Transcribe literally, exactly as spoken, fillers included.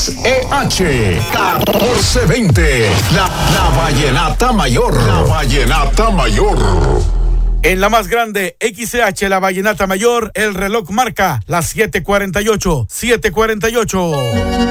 X E H catorce veinte. La, la Vallenata Mayor. La Vallenata Mayor. En la más grande, X E H, la Vallenata Mayor, el reloj marca las siete cuarenta y ocho. siete cuarenta y ocho.